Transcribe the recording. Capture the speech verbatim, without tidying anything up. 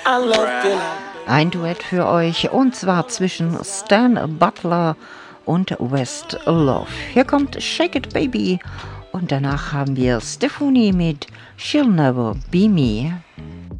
Ein Duett für euch und zwar zwischen Stan Butler und West Love. Hier kommt Shake It Baby und danach haben wir Stefanie mit She'll Never Be Me.